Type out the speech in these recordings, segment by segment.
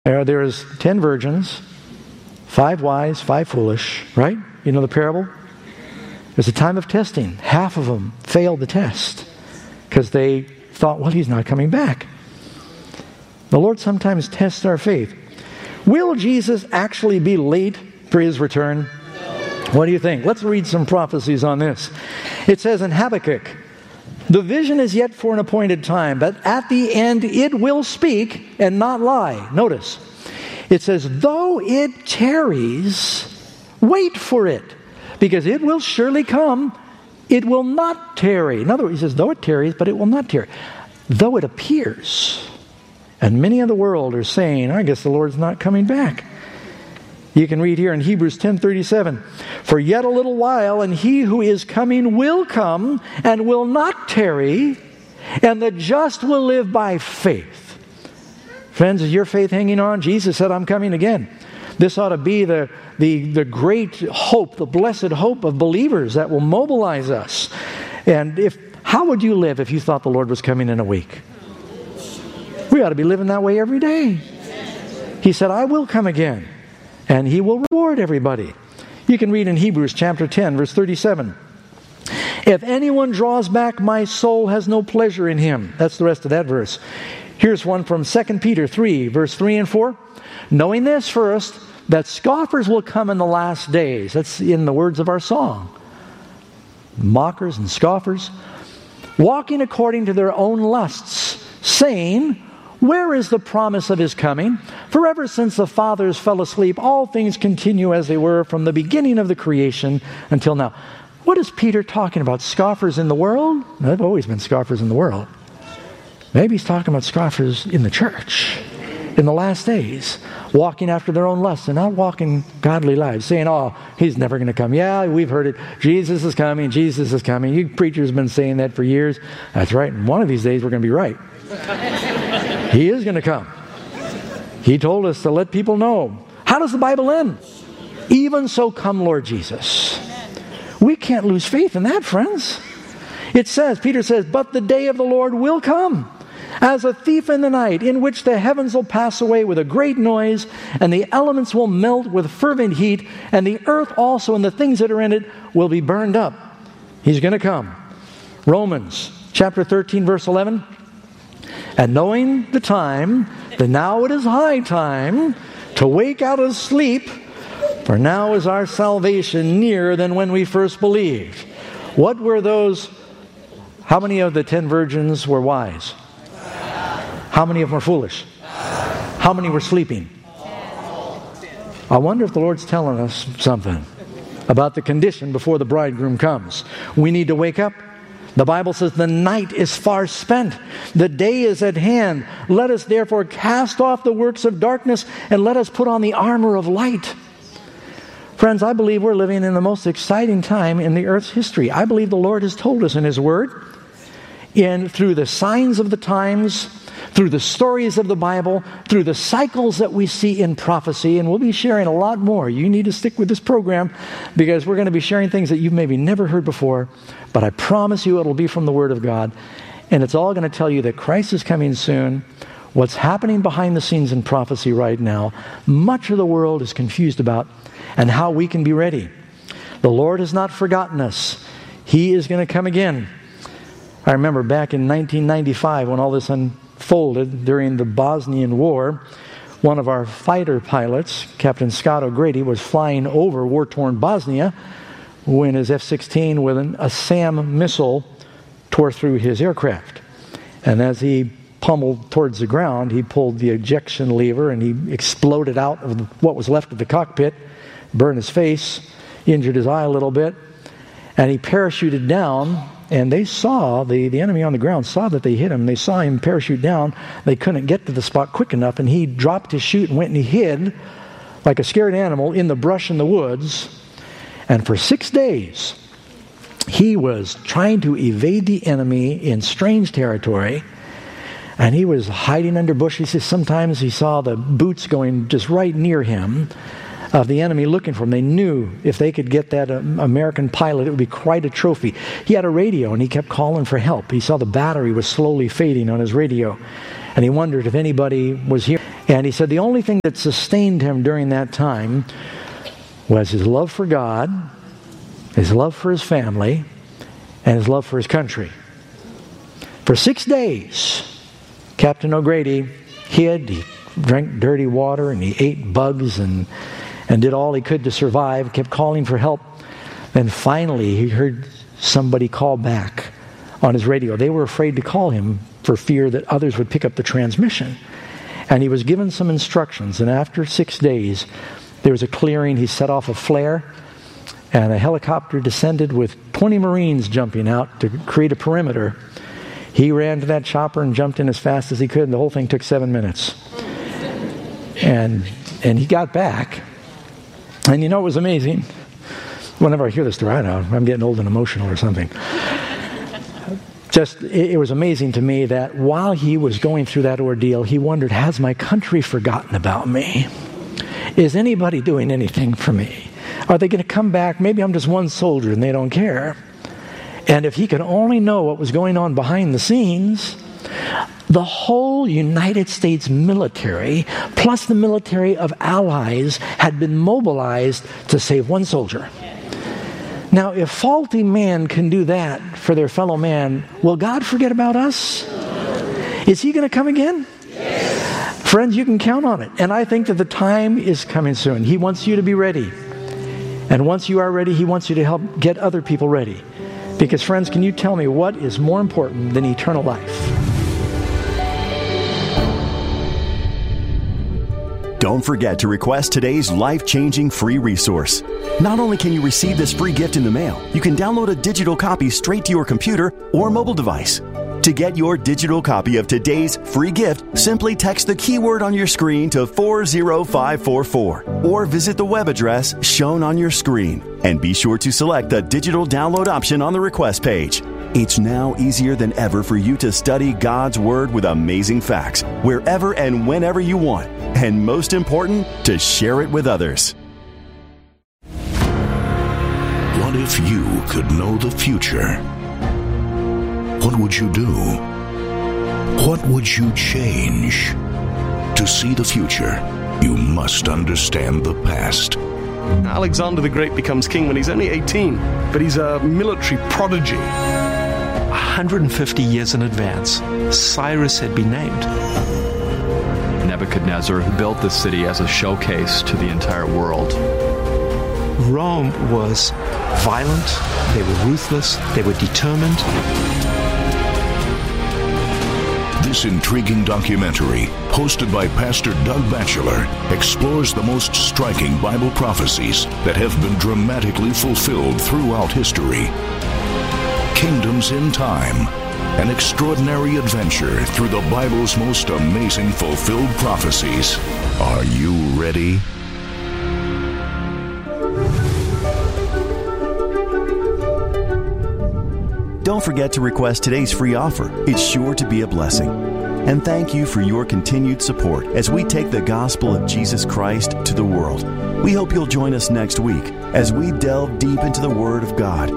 There's 10 virgins, 5 wise, 5 foolish, right? You know the parable? There's a time of testing. Half of them failed the test because they thought, well, he's not coming back. The Lord sometimes tests our faith. Will Jesus actually be late for his return? What do you think? Let's read some prophecies on this. It says in Habakkuk, the vision is yet for an appointed time, but at the end it will speak and not lie. Notice, it says, though it tarries, wait for it, because it will surely come, it will not tarry. In other words, he says, though it tarries, but it will not tarry. Though it appears. And many of the world are saying, I guess the Lord's not coming back. You can read here in Hebrews 10:37, for yet a little while, and he who is coming will come and will not tarry, and the just will live by faith. Friends, is your faith hanging on? Jesus said, I'm coming again. This ought to be the great hope, the blessed hope of believers that will mobilize us. And how would you live if you thought the Lord was coming in a week? We ought to be living that way every day. He said, I will come again, and he will reward everybody. You can read in Hebrews chapter 10, verse 37. If anyone draws back, my soul has no pleasure in him. That's the rest of that verse. Here's one from 2 Peter 3, verse 3 and 4. Knowing this first, that scoffers will come in the last days. That's in the words of our song. Mockers and scoffers, walking according to their own lusts, saying, where is the promise of his coming? For ever since the fathers fell asleep, all things continue as they were from the beginning of the creation until now. What is Peter talking about? Scoffers in the world? There have always been scoffers in the world. Maybe he's talking about scoffers in the church in the last days, walking after their own lusts and not walking godly lives, saying, oh, he's never going to come. Yeah, we've heard it. Jesus is coming. Jesus is coming. You preachers have been saying that for years. That's right. And one of these days we're going to be right. He is going to come. He told us to let people know. How does the Bible end? Even so come, Lord Jesus. We can't lose faith in that, friends. It says, Peter says, but the day of the Lord will come as a thief in the night, in which the heavens will pass away with a great noise, and the elements will melt with fervent heat, and the earth also and the things that are in it will be burned up. He's going to come. Romans chapter 13, verse 11. And knowing the time, that now it is high time to wake out of sleep, for now is our salvation nearer than when we first believed. What were those? How many of the 10 virgins were wise? How many of them were foolish? How many were sleeping? I wonder if the Lord's telling us something about the condition before the bridegroom comes. We need to wake up. The Bible says the night is far spent. The day is at hand. Let us therefore cast off the works of darkness and let us put on the armor of light. Friends, I believe we're living in the most exciting time in the earth's history. I believe the Lord has told us in His Word, through the signs of the times, through the stories of the Bible, through the cycles that we see in prophecy, and we'll be sharing a lot more. You need to stick with this program because we're going to be sharing things that you've maybe never heard before, but I promise you it'll be from the Word of God, and it's all going to tell you that Christ is coming soon. What's happening behind the scenes in prophecy right now, much of the world is confused about, and how we can be ready. The Lord has not forgotten us. He is going to come again. I remember back in 1995 when all this unfolded during the Bosnian War, one of our fighter pilots, Captain Scott O'Grady, was flying over war-torn Bosnia when his F-16 with a SAM missile tore through his aircraft. And as he pummeled towards the ground, he pulled the ejection lever and he exploded out of what was left of the cockpit, burned his face, injured his eye a little bit, and he parachuted down. And they saw, the enemy on the ground saw that they hit him. They saw him parachute down. They couldn't get to the spot quick enough, and he dropped his chute and went and he hid like a scared animal in the brush in the woods. And for 6 days, he was trying to evade the enemy in strange territory. And he was hiding under bushes. Sometimes he saw the boots going just right near him of the enemy looking for him. They knew if they could get that American pilot, it would be quite a trophy. He had a radio and he kept calling for help. He saw the battery was slowly fading on his radio and he wondered if anybody was here. And he said the only thing that sustained him during that time was his love for God, his love for his family, and his love for his country. For 6 days, Captain O'Grady hid, he drank dirty water, and he ate bugs and did all he could to survive, kept calling for help. Then finally he heard somebody call back on his radio. They were afraid to call him for fear that others would pick up the transmission. And he was given some instructions, and after 6 days, there was a clearing. He set off a flare, and a helicopter descended with 20 Marines jumping out to create a perimeter. He ran to that chopper and jumped in as fast as he could, and the whole thing took 7 minutes. And he got back. And you know, it was amazing. Whenever I hear this story, I know I'm getting old and emotional or something. It was amazing to me that while he was going through that ordeal, he wondered, has my country forgotten about me? Is anybody doing anything for me? Are they going to come back? Maybe I'm just one soldier and they don't care. And if he could only know what was going on behind the scenes, the whole United States military, plus the military of allies, had been mobilized to save one soldier. Now, if faulty man can do that for their fellow man, will God forget about us? Is he going to come again? Yes. Friends, you can count on it. And I think that the time is coming soon. He wants you to be ready. And once you are ready, he wants you to help get other people ready. Because, friends, can you tell me what is more important than eternal life? Don't forget to request today's life-changing free resource. Not only can you receive this free gift in the mail, you can download a digital copy straight to your computer or mobile device. To get your digital copy of today's free gift, simply text the keyword on your screen to 40544 or visit the web address shown on your screen. And be sure to select the digital download option on the request page. It's now easier than ever for you to study God's Word with amazing facts wherever and whenever you want. And most important, to share it with others. What if you could know the future? What would you do? What would you change? To see the future, you must understand the past. Alexander the Great becomes king when he's only 18, but he's a military prodigy. 150 years in advance, Cyrus had been named. Nebuchadnezzar built the city as a showcase to the entire world. Rome was violent, they were ruthless, they were determined. This intriguing documentary, hosted by Pastor Doug Batchelor, explores the most striking Bible prophecies that have been dramatically fulfilled throughout history. Kingdoms in Time, an extraordinary adventure through the Bible's most amazing fulfilled prophecies. Are you ready? Don't forget to request today's free offer. It's sure to be a blessing. And thank you for your continued support as we take the gospel of Jesus Christ to the world. We hope you'll join us next week as we delve deep into the Word of God.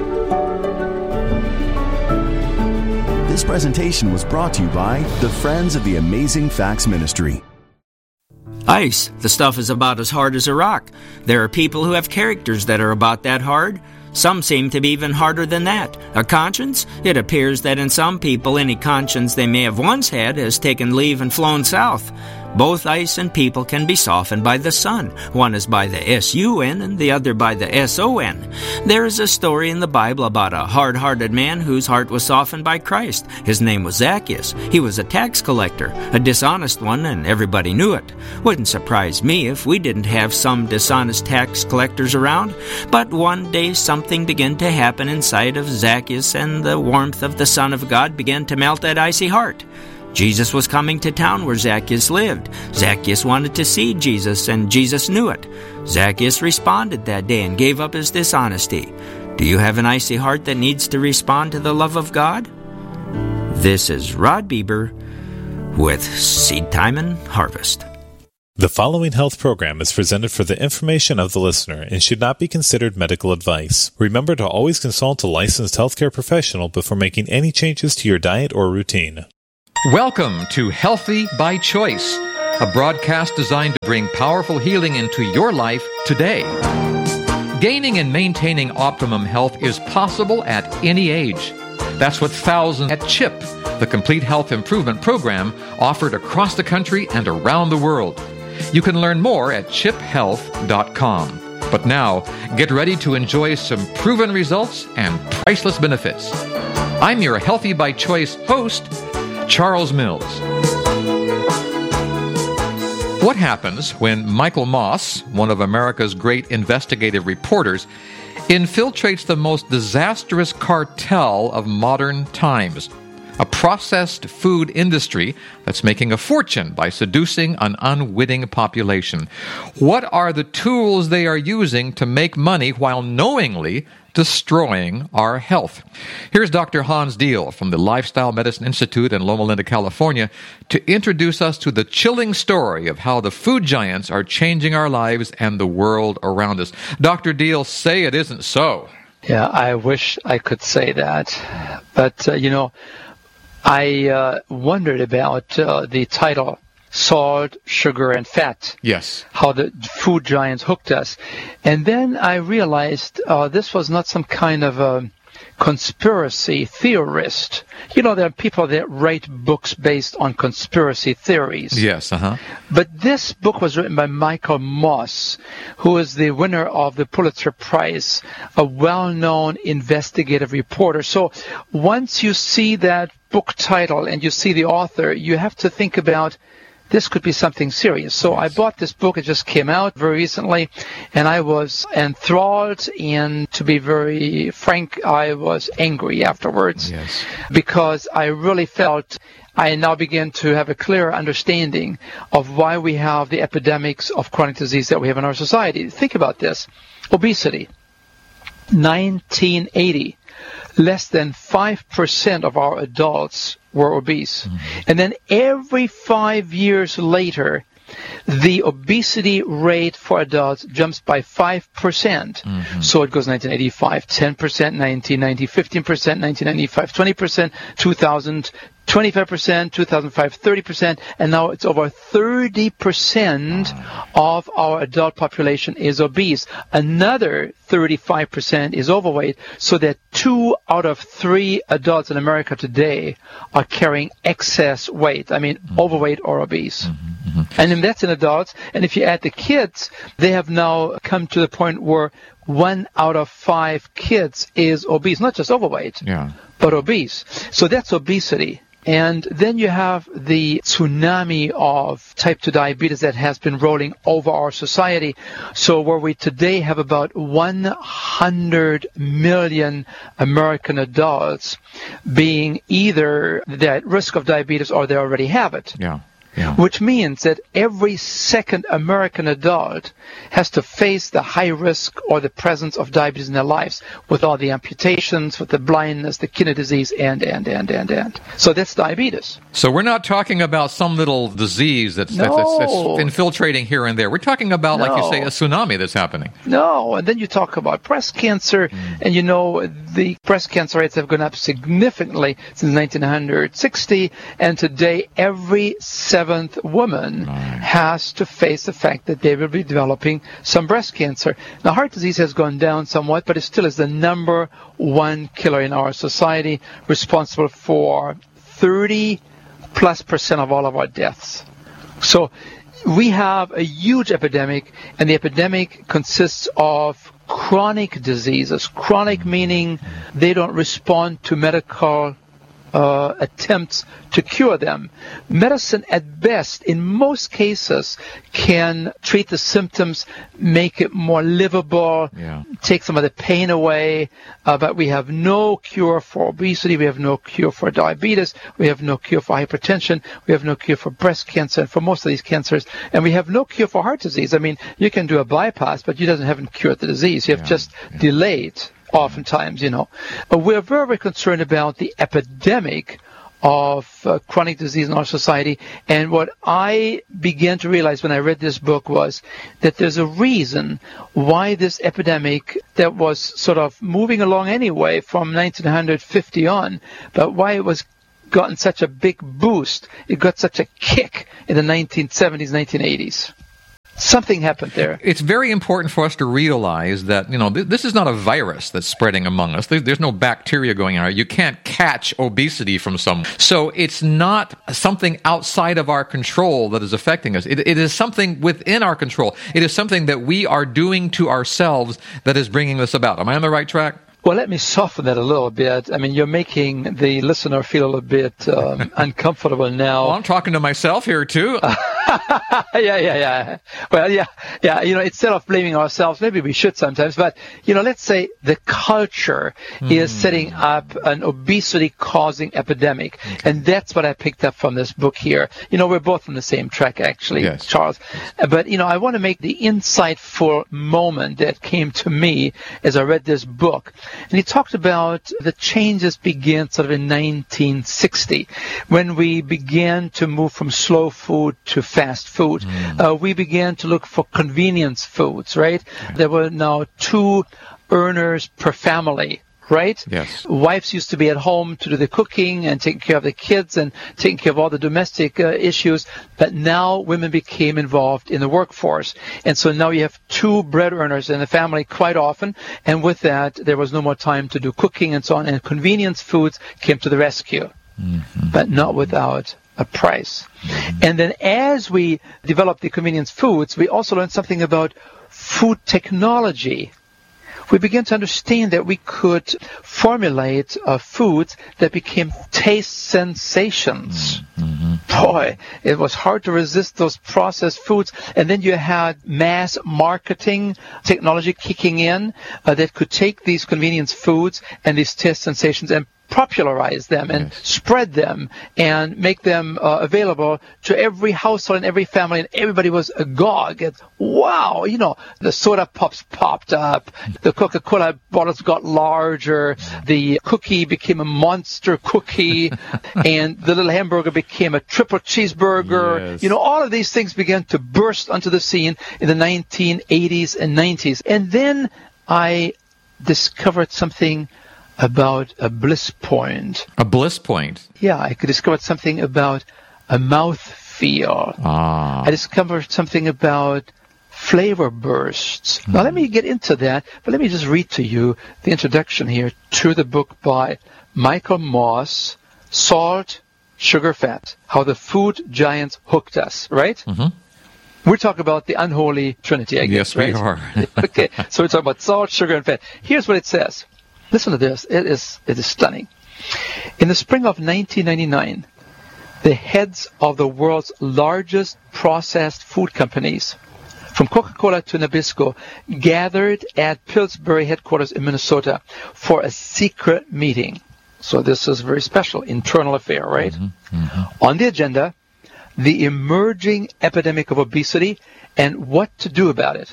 This presentation was brought to you by the Friends of the Amazing Facts Ministry. Ice. The stuff is about as hard as a rock. There are people who have characters that are about that hard. Some seem to be even harder than that. A conscience? It appears that in some people any conscience they may have once had has taken leave and flown south. Both ice and people can be softened by the sun. One is by the S-U-N and the other by the S-O-N. There is a story in the Bible about a hard-hearted man whose heart was softened by Christ. His name was Zacchaeus. He was a tax collector, a dishonest one, and everybody knew it. Wouldn't surprise me if we didn't have some dishonest tax collectors around. But one day something began to happen inside of Zacchaeus, and the warmth of the Son of God began to melt that icy heart. Jesus was coming to town where Zacchaeus lived. Zacchaeus wanted to see Jesus, and Jesus knew it. Zacchaeus responded that day and gave up his dishonesty. Do you have an icy heart that needs to respond to the love of God? This is Rod Bieber with Seed Time and Harvest. The following health program is presented for the information of the listener and should not be considered medical advice. Remember to always consult a licensed healthcare professional before making any changes to your diet or routine. Welcome to Healthy by Choice, a broadcast designed to bring powerful healing into your life today. Gaining and maintaining optimum health is possible at any age. That's what thousands at CHIP, the Complete Health Improvement Program, offered across the country and around the world. You can learn more at chiphealth.com. But now, get ready to enjoy some proven results and priceless benefits. I'm your Healthy by Choice host, Charles Mills. What happens when Michael Moss, one of America's great investigative reporters, infiltrates the most disastrous cartel of modern times? A processed food industry that's making a fortune by seducing an unwitting population. What are the tools they are using to make money while knowingly destroying our health? Here's Dr. Hans Diehl from the Lifestyle Medicine Institute in Loma Linda, California, to introduce us to the chilling story of how the food giants are changing our lives and the world around us. Dr. Diehl, say it isn't so. Yeah, I wish I could say that. But, I wondered about the title, Salt, Sugar, and Fat. Yes. How the food giants hooked us. And then I realized this was not some kind of a conspiracy theorist. There are people that write books based on conspiracy theories. Yes, But this book was written by Michael Moss, who is the winner of the Pulitzer Prize, a well-known investigative reporter. So once you see that book title and you see the author, you have to think about this could be something serious. So I bought this book. It just came out very recently, and I was enthralled, and to be very frank, I was angry afterwards because I really felt I now begin to have a clearer understanding of why we have the epidemics of chronic disease that we have in our society. Think about this. Obesity. 1980. Less than 5% of our adults were obese. And then every 5 years later, the obesity rate for adults jumps by 5%. So it goes 1985, 10%, 1990, 15%, 1995, 20%, 2000, 25%, 2005, 30%, and now it's over 30% of our adult population is obese. Another 35% is overweight, so that 2 out of 3 adults in America today are carrying excess weight. I mean, overweight or obese. And then that's in adults. And if you add the kids, they have now come to the point where 1 out of 5 kids is obese, not just overweight, but obese. So that's obesity. And then you have the tsunami of type 2 diabetes that has been rolling over our society. So where we today have about 100 million American adults being either at risk of diabetes or they already have it. Which means that every second American adult has to face the high risk or the presence of diabetes in their lives, with all the amputations, with the blindness, the kidney disease, and. So that's diabetes. So we're not talking about some little disease that's infiltrating here and there. We're talking about, like you say, a tsunami that's happening. No, and then you talk about breast cancer, and the breast cancer rates have gone up significantly since 1960, and today every 7th woman has to face the fact that they will be developing some breast cancer. Now, heart disease has gone down somewhat, but it still is the number 1 killer in our society, responsible for 30+% of all of our deaths. So we have a huge epidemic, and the epidemic consists of chronic diseases. Chronic meaning they don't respond to medical attempts to cure them. Medicine, at best, in most cases, can treat the symptoms, make it more livable, take some of the pain away, but we have no cure for obesity, we have no cure for diabetes, we have no cure for hypertension, we have no cure for breast cancer, and for most of these cancers, and we have no cure for heart disease. I mean, you can do a bypass, but you haven't cured the disease. You have just delayed oftentimes, But we're very, very concerned about the epidemic of chronic disease in our society. And what I began to realize when I read this book was that there's a reason why this epidemic that was sort of moving along anyway from 1950 on, but why it was gotten such a big boost. It got such a kick in the 1970s, 1980s. Something happened there. It's very important for us to realize that, this is not a virus that's spreading among us. There's no bacteria going on. You can't catch obesity from someone. So it's not something outside of our control that is affecting us. It is something within our control. It is something that we are doing to ourselves that is bringing this about. Am I on the right track? Well, let me soften that a little bit. I mean, you're making the listener feel a little bit uncomfortable now. Well, I'm talking to myself here, too. Yeah. Well, yeah. Instead of blaming ourselves, maybe we should sometimes. But, let's say the culture is setting up an obesity-causing epidemic. Okay. And that's what I picked up from this book here. We're both on the same track, actually, yes. Charles. But, I want to make the insightful moment that came to me as I read this book. And he talked about the changes began sort of in 1960 when we began to move from slow food to fast food. We began to look for convenience foods, right? There were now 2 earners per family. Right? Yes. Wives used to be at home to do the cooking and taking care of the kids and taking care of all the domestic issues. But now women became involved in the workforce. And so now you have 2 bread earners in the family quite often. And with that, there was no more time to do cooking and so on. And convenience foods came to the rescue, but not without a price. And then as we developed the convenience foods, we also learned something about food technology. We began to understand that we could formulate foods that became taste sensations. Boy, it was hard to resist those processed foods. And then you had mass marketing technology kicking in that could take these convenience foods and these taste sensations and popularize them and spread them and make them available to every household and every family, and everybody was agog. Wow, the soda pops popped up, the Coca-Cola bottles got larger, the cookie became a monster cookie, and the little hamburger became a triple cheeseburger. Yes. All of these things began to burst onto the scene in the 1980s and 90s. And then I discovered something about a bliss point. A bliss point? Yeah, I discovered something about a mouthfeel. I discovered something about flavor bursts. Now, let me get into that, but let me just read to you the introduction here to the book by Michael Moss, Salt, Sugar, Fat, How the Food Giants Hooked Us, right? We're talking about the unholy trinity, I guess, right? Yes, we are. Okay, so we're talking about salt, sugar, and fat. Here's what it says. Listen to this. It is stunning. In the spring of 1999, the heads of the world's largest processed food companies, from Coca-Cola to Nabisco, gathered at Pillsbury headquarters in Minnesota for a secret meeting. So this is a very special internal affair, right? On the agenda, the emerging epidemic of obesity and what to do about it.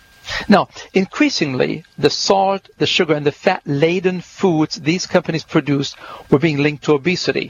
Now, increasingly, the salt, the sugar, and the fat-laden foods these companies produced were being linked to obesity.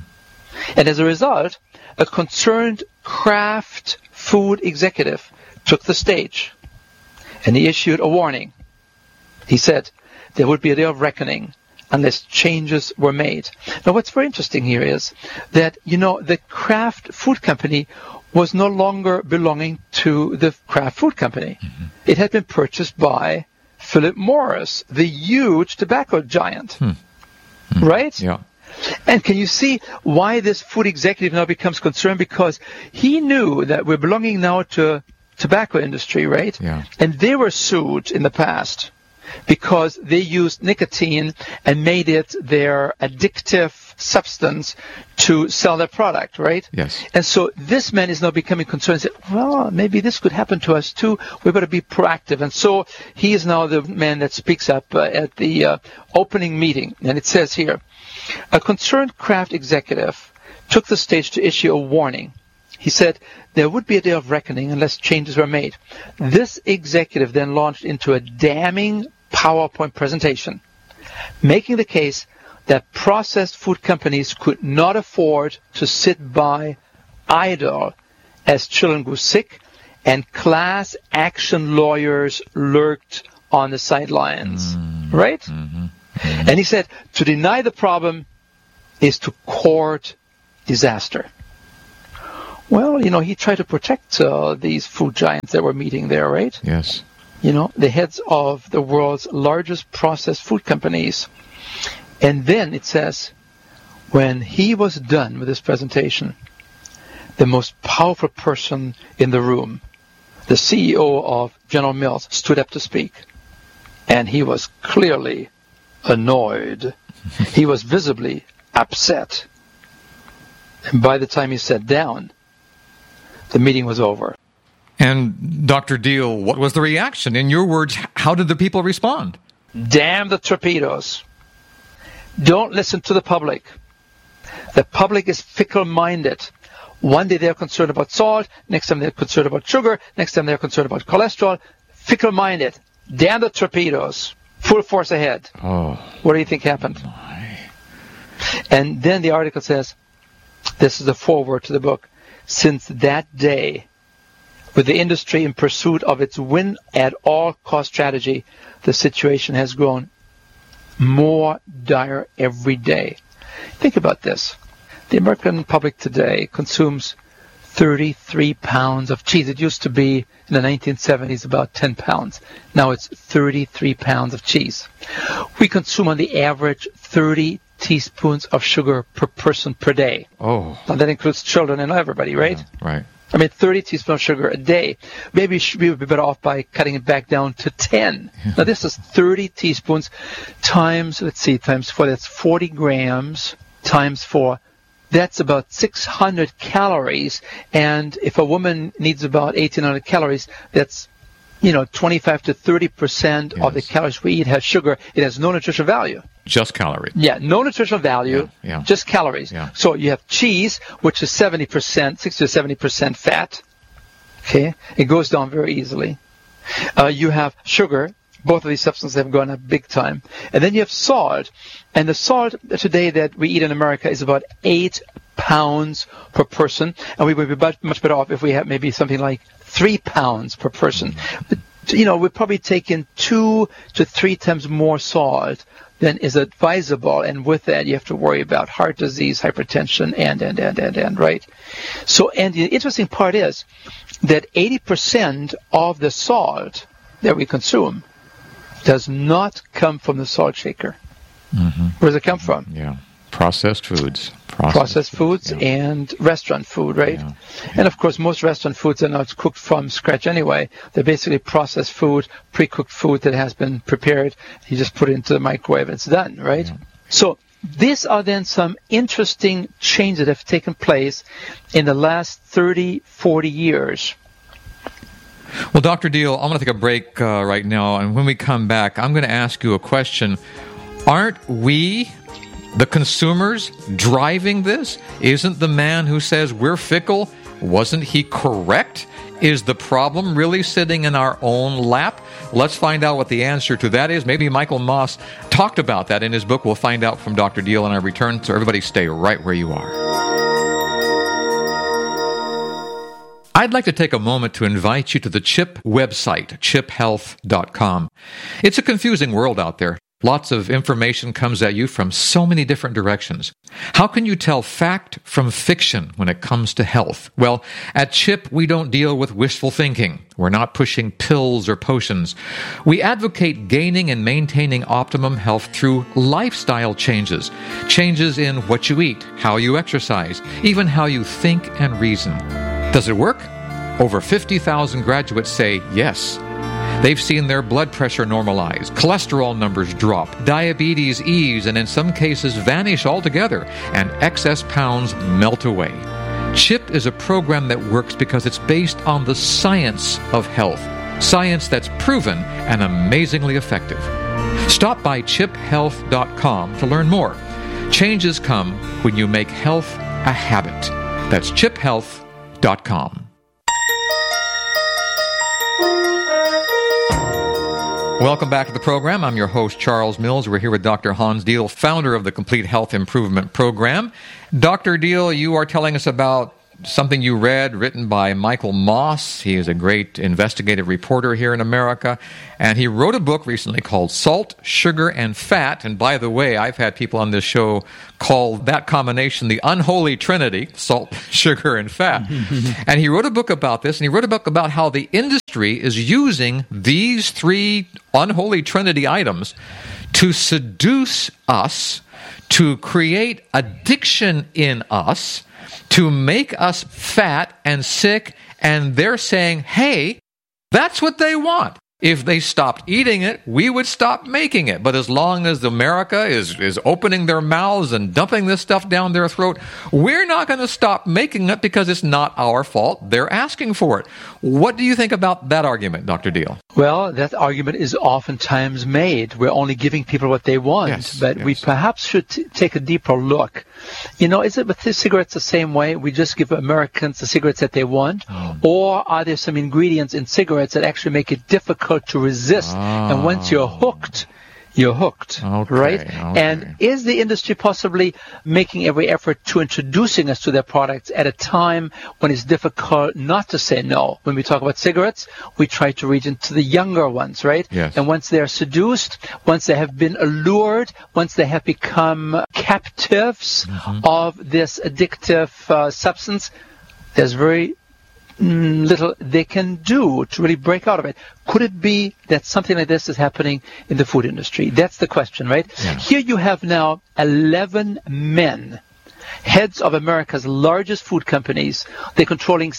And as a result, a concerned Kraft food executive took the stage, and he issued a warning. He said there would be a day of reckoning unless changes were made. Now, what's very interesting here is that, the Kraft Food Company was no longer belonging to the Kraft Food Company. It had been purchased by Philip Morris, the huge tobacco giant. Right? Yeah. And can you see why this food executive now becomes concerned? Because he knew that we're belonging now to tobacco industry, right? Yeah. And they were sued in the past because they used nicotine and made it their addictive substance to sell their product, right? Yes. And so this man is now becoming concerned and said, well, maybe this could happen to us too. We better be proactive. And so he is now the man that speaks up at the opening meeting. And it says here, a concerned Kraft executive took the stage to issue a warning. He said there would be a day of reckoning unless changes were made. This executive then launched into a damning PowerPoint presentation, making the case that processed food companies could not afford to sit by idle as children grew sick and class action lawyers lurked on the sidelines. Right? And he said to deny the problem is to court disaster. Well, he tried to protect these food giants that were meeting there, right? Yes. The heads of the world's largest processed food companies. And then it says, when he was done with his presentation, the most powerful person in the room, the CEO of General Mills, stood up to speak. And he was clearly annoyed. He was visibly upset. And by the time he sat down, the meeting was over. And Dr. Deal, what was the reaction? In your words, how did the people respond? Damn the torpedoes. Don't listen to the public. The public is fickle-minded. One day they're concerned about salt, next time they're concerned about sugar, next time they're concerned about cholesterol. Fickle-minded. Damn the torpedoes. Full force ahead. Oh. What do you think happened? And then the article says, this is the foreword to the book, since that day, with the industry in pursuit of its win-at-all-cost strategy, the situation has grown more dire every day. Think about this. The American public today consumes 33 pounds of cheese. It used to be in the 1970s about 10 pounds. Now it's 33 pounds of cheese. We consume on the average 30 teaspoons of sugar per person per day. Oh. Now that includes children and everybody, right? Yeah, right. 30 teaspoons of sugar a day. Maybe we would be better off by cutting it back down to 10. Now this is 30 teaspoons times 4. That's 40 grams times 4. That's about 600 calories. And if a woman needs about 1,800 calories, that's 25 to 30% of the calories we eat has sugar. It has no nutritional value. Just calorie. Yeah, no nutritional value, just calories. Yeah. So you have cheese, which is 60 to 70% fat. Okay, it goes down very easily. You have sugar. Both of these substances have gone up big time. And then you have salt. And the salt today that we eat in America is about 8 pounds per person. And we would be much better off if we had maybe something like 3 pounds per person. But, we're probably taking 2 to 3 times more salt than is advisable. And with that, you have to worry about heart disease, hypertension, and, right? So, and the interesting part is that 80% of the salt that we consume does not come from the salt shaker. Mm-hmm. Where does it come from? Yeah, processed foods. Processed foods and restaurant food, right? Yeah. And of course, most restaurant foods are not cooked from scratch anyway. They're basically processed food, pre-cooked food that has been prepared. You just put it into the microwave, it's done, right? Yeah. So these are then some interesting changes that have taken place in the last 30, 40 years. Well, Dr. Deal, I'm going to take a break right now, and when we come back, I'm going to ask you a question. Aren't we, the consumers, driving this? Isn't the man who says we're fickle, wasn't he correct? Is the problem really sitting in our own lap? Let's find out what the answer to that is. Maybe Michael Moss talked about that in his book. We'll find out from Dr. Deal on our return, so everybody stay right where you are. I'd like to take a moment to invite you to the CHIP website, chiphealth.com. It's a confusing world out there. Lots of information comes at you from so many different directions. How can you tell fact from fiction when it comes to health? Well, at CHIP, we don't deal with wishful thinking. We're not pushing pills or potions. We advocate gaining and maintaining optimum health through lifestyle changes. Changes in what you eat, how you exercise, even how you think and reason. Does it work? Over 50,000 graduates say yes. They've seen their blood pressure normalize, cholesterol numbers drop, diabetes ease, and in some cases vanish altogether, and excess pounds melt away. CHIP is a program that works because it's based on the science of health, science that's proven and amazingly effective. Stop by chiphealth.com to learn more. Changes come when you make health a habit. That's chiphealth.com. Welcome back to the program. I'm your host, Charles Mills. We're here with Dr. Hans Deal, founder of the Complete Health Improvement Program. Dr. Deal, you are telling us about something you read written by Michael Moss. He is a great investigative reporter here in America. And he wrote a book recently called Salt, Sugar, and Fat. And by the way, I've had people on this show call that combination the unholy trinity, salt, sugar, and fat. And he wrote a book about this, and he wrote a book about how the industry is using these three unholy trinity items to seduce us, to create addiction in us, to make us fat and sick, and they're saying, hey, that's what they want. If they stopped eating it, we would stop making it. But as long as America is opening their mouths and dumping this stuff down their throat, we're not going to stop making it because it's not our fault. They're asking for it. What do you think about that argument, Dr. Deal? Well, that argument is oftentimes made. We're only giving people what they want, but we perhaps should take a deeper look. You know, is it with the cigarettes the same way? We just give Americans the cigarettes that they want? Or are there some ingredients in cigarettes that actually make it difficult to resist? And once you're hooked, right? And is the industry possibly making every effort to introducing us to their products at a time when it's difficult not to say no? When we talk about cigarettes, we try to reach into the younger ones, right? Yes. And once they're seduced, once they have been allured, once they have become captives of this addictive substance, there's very little they can do to really break out of it. Could it be that something like this is happening in the food industry? That's the question, right? Yeah. Here you have now 11 men, heads of America's largest food companies. They're controlling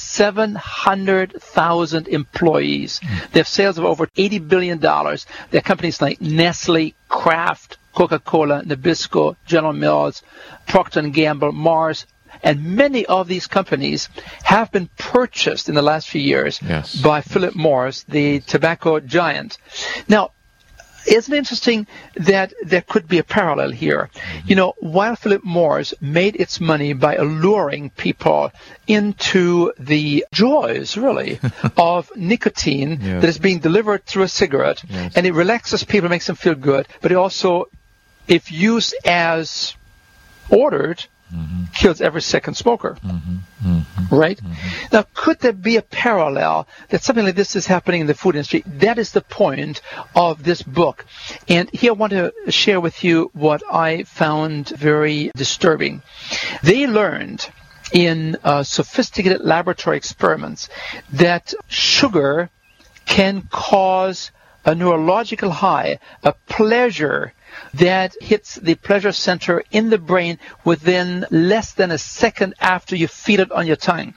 700,000 employees. They have sales of over $80 billion. They're companies like Nestle, Kraft, Coca-Cola, Nabisco, General Mills, Procter & Gamble, Mars. And many of these companies have been purchased in the last few years by Philip Morris, the tobacco giant. Now, isn't it interesting that there could be a parallel here? You know, while Philip Morris made its money by alluring people into the joys, really, of nicotine that is being delivered through a cigarette, and it relaxes people, makes them feel good, but it also, if used as ordered, kills every second smoker, right? Now, could there be a parallel that something like this is happening in the food industry? That is the point of this book. And here I want to share with you what I found very disturbing. They learned in sophisticated laboratory experiments that sugar can cause a neurological high, a pleasure that hits the pleasure center in the brain within less than a second after you feel it on your tongue.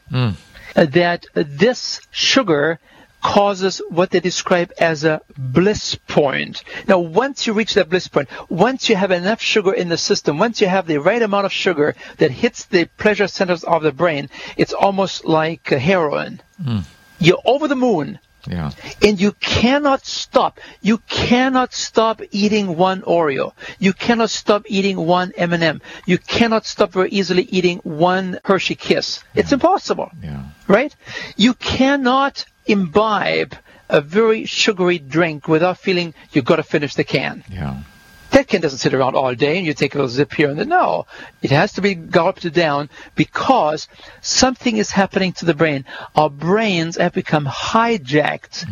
That this sugar causes what they describe as a bliss point. Now, once you reach that bliss point, once you have enough sugar in the system, once you have the right amount of sugar that hits the pleasure centers of the brain, it's almost like heroin. You're over the moon. Yeah. And you cannot stop. You cannot stop eating one Oreo. You cannot stop eating one M&M. You cannot stop very easily eating one Hershey Kiss. It's impossible. Right? You cannot imbibe a very sugary drink without feeling you've got to finish the can. That can doesn't sit around all day and you take a little zip here and there. No, it has to be gulped down because something is happening to the brain. Our brains have become hijacked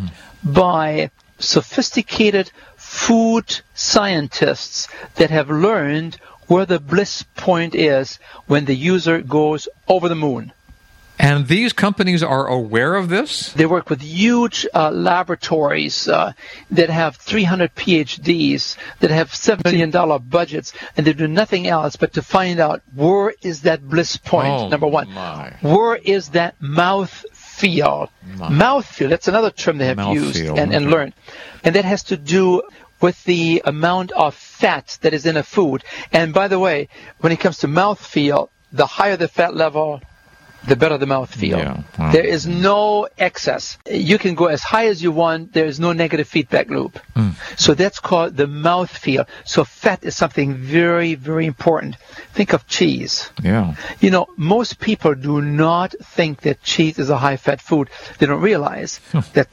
by sophisticated food scientists that have learned where the bliss point is when the user goes over the moon. And these companies are aware of this? They work with huge laboratories that have 300 PhDs, that have $7 million budgets, and they do nothing else but to find out where is that bliss point, number one. Where is that mouth feel? Mouth feel, that's another term they have used and learned. And that has to do with the amount of fat that is in a food. And by the way, when it comes to mouth feel, the higher the fat level, the better the mouth feel. There is no excess. You can go as high as you want. There is no negative feedback loop. So that's called the mouth feel. So fat is something very, very important. Think of cheese. You know, most people do not think that cheese is a high-fat food. They don't realize that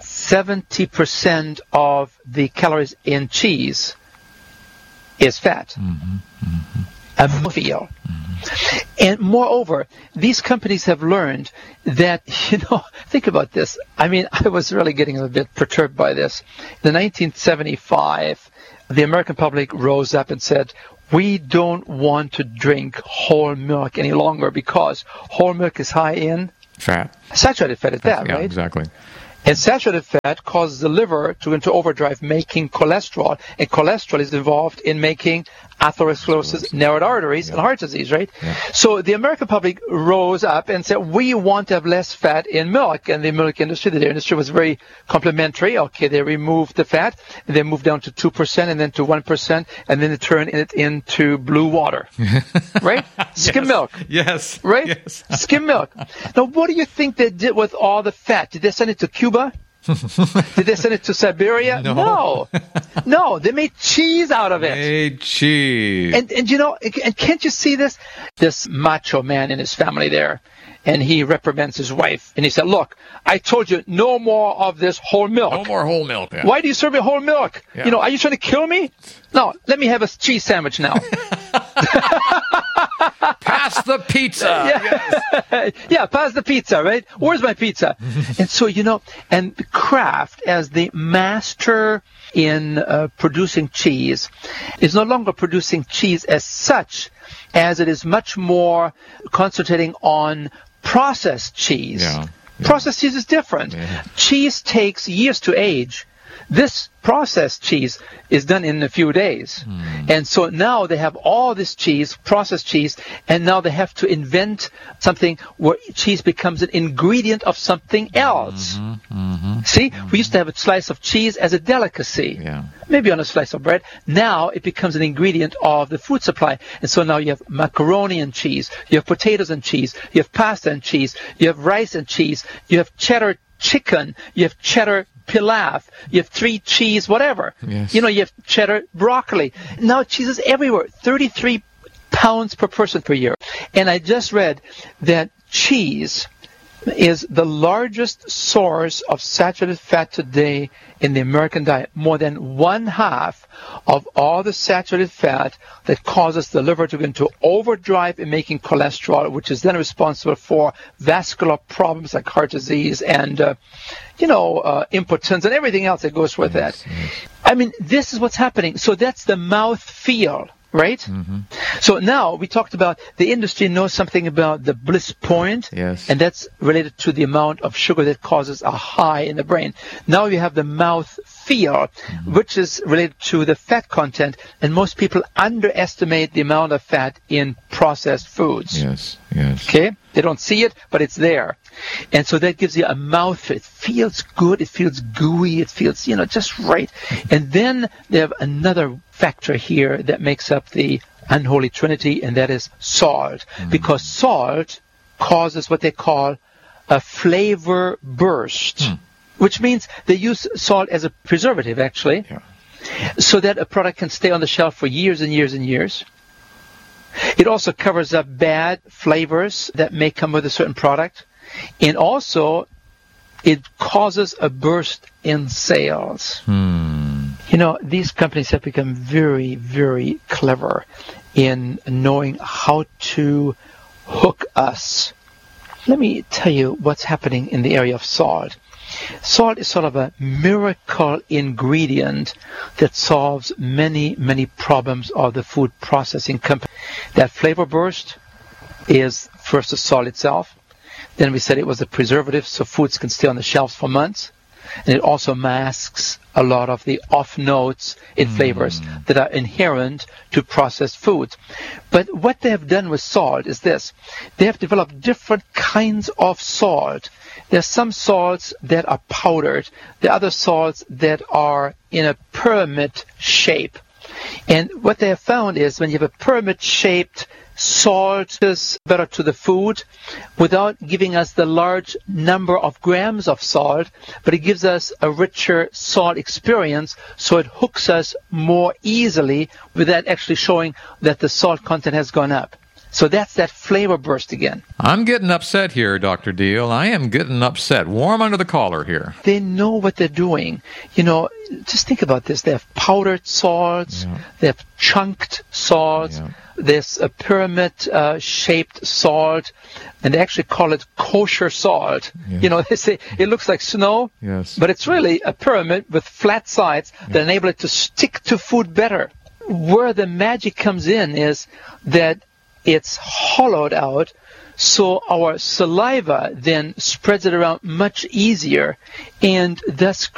70% of the calories in cheese is fat. a mouthfeel. And moreover, these companies have learned that, think about this. I mean, I was really getting a bit perturbed by this. In 1975, the American public rose up and said, we don't want to drink whole milk any longer because whole milk is high in fat. Saturated fat at that, yeah, right? Exactly. And saturated fat causes the liver to go into overdrive, making cholesterol. And cholesterol is involved in making atherosclerosis, narrowed arteries, and heart disease, right? Yeah. So the American public rose up and said, we want to have less fat in milk. And the milk industry, the dairy industry, was very complimentary. Okay, they removed the fat, and they moved down to 2% and then to 1%, and then they turned it into blue water, right? Skim milk. Yes. Right? Yes. Skim milk. Now, what do you think they did with all the fat? Did they send it to Cuba? Did they send it to Siberia? No. No, they made cheese out of it. Made cheese. And and can't you see this? This macho man in his family there, and he reprimands his wife, and he said, look, I told you no more of this whole milk. No more whole milk. Yeah. Why do you serve me whole milk? Yeah. Are you trying to kill me? No, let me have a cheese sandwich now. Pass the pizza. Yes. Yeah, pass the pizza, right? Where's my pizza? And so, and Kraft, as the master in producing cheese, is no longer producing cheese as such, as it is much more concentrating on processed cheese. Yeah. Processed cheese is different. Yeah. Cheese takes years to age. This processed cheese is done in a few days. And so now they have all this cheese, processed cheese, and now they have to invent something where cheese becomes an ingredient of something else. See, we used to have a slice of cheese as a delicacy, maybe on a slice of bread. Now it becomes an ingredient of the food supply. And so now you have macaroni and cheese, you have potatoes and cheese, you have pasta and cheese, you have rice and cheese, you have cheddar chicken, you have cheddar pilaf, you have 3 cheese, whatever. Yes. You have cheddar broccoli. Now cheese is everywhere, 33 pounds per person per year. And I just read that cheese is the largest source of saturated fat today in the American diet. More than 1/2 of all the saturated fat that causes the liver to go into overdrive in making cholesterol, which is then responsible for vascular problems like heart disease and, impotence and everything else that goes with that. I mean, this is what's happening. So that's the mouth feel. Right? So now we talked about the industry knows something about the bliss point, and that's related to the amount of sugar that causes a high in the brain. Now you have the mouth feel, which is related to the fat content, and most people underestimate the amount of fat in processed foods. Yes. Okay? They don't see it, but it's there. And so that gives you a mouth. It feels good. It feels gooey. It feels, just right. And then they have another factor here that makes up the unholy trinity, and that is salt. Because salt causes what they call a flavor burst, which means they use salt as a preservative, actually, so that a product can stay on the shelf for years and years and years. It also covers up bad flavors that may come with a certain product. And also, it causes a burst in sales. These companies have become very, very clever in knowing how to hook us. Let me tell you what's happening in the area of salt. Salt is sort of a miracle ingredient that solves many, many problems of the food processing company. That flavor burst is first the salt itself. Then we said it was a preservative, so foods can stay on the shelves for months. And it also masks a lot of the off notes in flavors that are inherent to processed foods. But what they have done with salt is this. They have developed different kinds of salt. There are some salts that are powdered. There are other salts that are in a pyramid shape. And what they have found is when you have a pyramid-shaped salt is better to the food without giving us the large number of grams of salt, but it gives us a richer salt experience, so it hooks us more easily without actually showing that the salt content has gone up. So that's that flavor burst again. I'm getting upset here, Dr. Deal. I am getting upset. Warm under the collar here. They know what they're doing. Just think about this. They have powdered salts. They have chunked salts. this pyramid-shaped salt, and they actually call it kosher salt. Yes. You know, they say it looks like snow, Yes. but it's really a pyramid with flat sides that enable it to stick to food better. Where the magic comes in is that it's hollowed out, so our saliva then spreads it around much easier and thus